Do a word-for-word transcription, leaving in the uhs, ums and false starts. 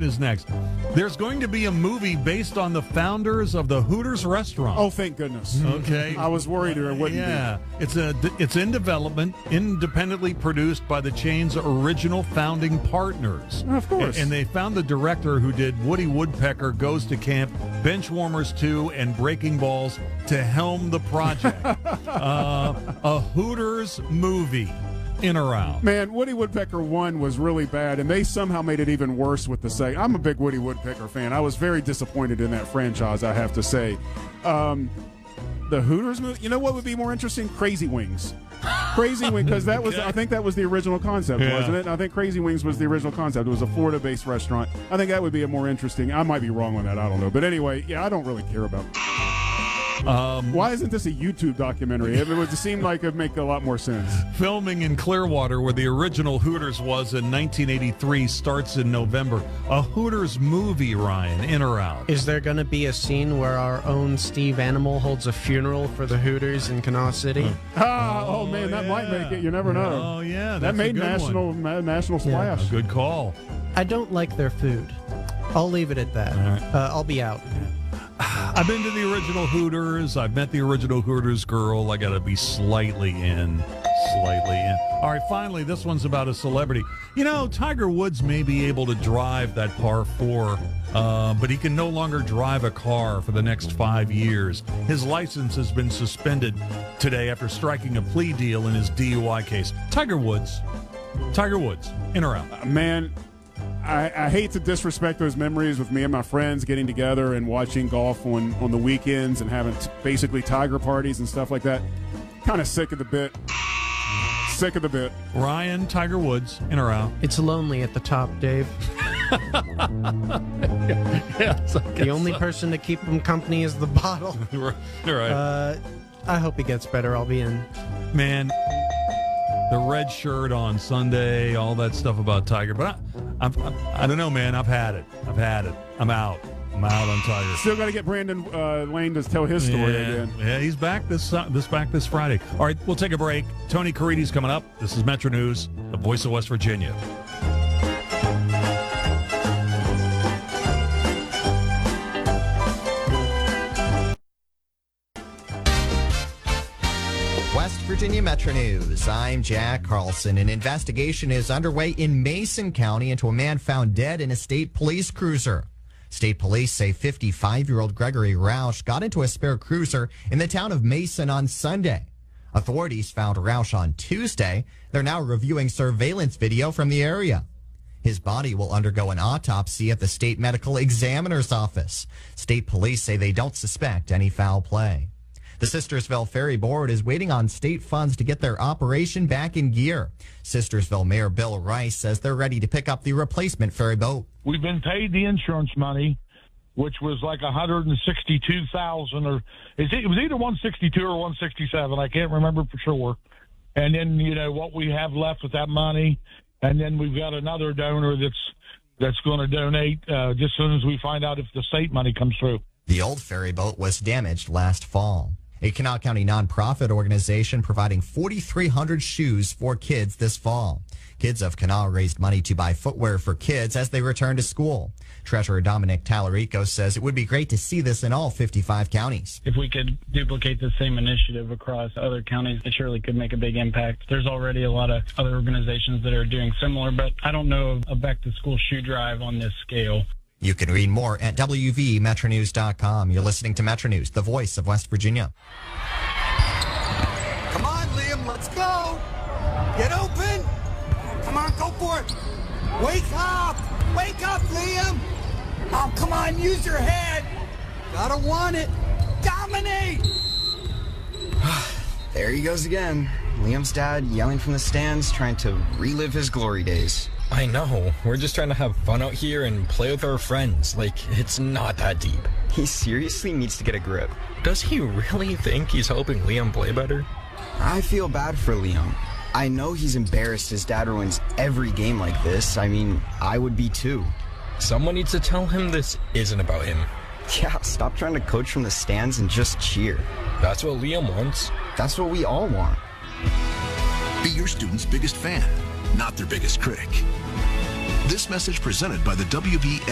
question is next. There's going to be a movie based on the founders of the Hooters restaurant. Oh, thank goodness. Okay. I was worried it wouldn't yeah. be. It's a it's in development, independently produced by the chain's original founding partners. Of course. And, and they found the director who did Woody Woodpecker Goes to Camp, Benchwarmers two, and Breaking Balls to helm the project. uh, a Hooters movie. In or out. Man, Woody Woodpecker one was really bad, and they somehow made it even worse with the second. I'm a big Woody Woodpecker fan. I was very disappointed in that franchise, I have to say. Um, the Hooters movie, you know what would be more interesting? Crazy Wings. Crazy Wings, because that was, Okay. I think that was the original concept, Yeah. wasn't it? I think Crazy Wings was the original concept. It was a Florida-based restaurant. I think that would be a more interesting. I might be wrong on that. I don't know. But anyway, yeah, I don't really care about. Um, Why isn't this a YouTube documentary? It would seem like it would make a lot more sense. Filming in Clearwater, where the original Hooters was in nineteen eighty-three, starts in November. A Hooters movie, Ryan, in or out? Is there going to be a scene where our own Steve Animal holds a funeral for the Hooters in Kanawha City? Ah, oh, man, that yeah. might make it. You never know. Oh, yeah. That That's made a good national one. ma- national Yeah. splash. A good call. I don't like their food. I'll leave it at that. All right. Uh, I'll be out. I've been to the original Hooters. I've met the original Hooters girl. I got to be slightly in. Slightly in. All right, finally, this one's about a celebrity. You know, Tiger Woods may be able to drive that par four, uh, but he can no longer drive a car for the next five years. His license has been suspended today after striking a plea deal in his D U I case. Tiger Woods. Tiger Woods, in or out? Man, I, I hate to disrespect those memories with me and my friends getting together and watching golf on, on the weekends and having t- basically Tiger parties and stuff like that. Kind of sick of the bit. Sick of the bit. Ryan, Tiger Woods, in or out? It's lonely at the top, Dave. Yes, The only person to keep him company is the bottle. Right. right. Uh, I hope he gets better. I'll be in. Man, the red shirt on Sunday, all that stuff about Tiger. But I, I'm, I'm, I don't know, man. I've had it. I've had it. I'm out. I'm out on Tiger. Still got to get Brandon uh, Lane to tell his story yeah, again. yeah, he's back this uh, this back this Friday. All right, we'll take a break. Tony Caridi's coming up. This is Metro News, the voice of West Virginia. West Virginia Metro News. I'm Jack Carlson. An investigation is underway in Mason County into a man found dead in a state police cruiser. State police say fifty-five-year-old Gregory Roush got into a spare cruiser in the town of Mason on Sunday. Authorities found Roush on Tuesday. They're now reviewing surveillance video from the area. His body will undergo an autopsy at the state medical examiner's office. State police say they don't suspect any foul play. The Sistersville Ferry Board is waiting on state funds to get their operation back in gear. Sistersville Mayor Bill Rice says they're ready to pick up the replacement ferry boat. We've been paid the insurance money, which was like one hundred sixty-two thousand dollars, or it was either one hundred sixty-two or one hundred sixty-seven. I can't remember for sure. And then, you know, what we have left with that money, and then we've got another donor that's that's going to donate uh, just as soon as we find out if the state money comes through. The old ferry boat was damaged last fall. A Kanawha County nonprofit organization providing forty-three hundred shoes for kids this fall. Kids of Kanawha raised money to buy footwear for kids as they return to school. Treasurer Dominic Tallarico says it would be great to see this in all fifty-five counties. If we could duplicate the same initiative across other counties, it surely could make a big impact. There's already a lot of other organizations that are doing similar, but I don't know of a back-to-school shoe drive on this scale. You can read more at W V Metro News dot com. You're listening to Metro News, the voice of West Virginia. Come on, Liam, let's go. Get open. Come on, go for it. Wake up. Wake up, Liam. Oh, come on, use your head. Gotta want it. Dominate. There he goes again. Liam's dad yelling from the stands, trying to relive his glory days. I know. We're just trying to have fun out here and play with our friends. Like, it's not that deep. He seriously needs to get a grip. Does he really think he's helping Liam play better? I feel bad for Liam. I know he's embarrassed his dad ruins every game like this. I mean, I would be too. Someone needs to tell him this isn't about him. Yeah, stop trying to coach from the stands and just cheer. That's what Liam wants. That's what we all want. Be your student's biggest fan, not their biggest critic. This message presented by the W V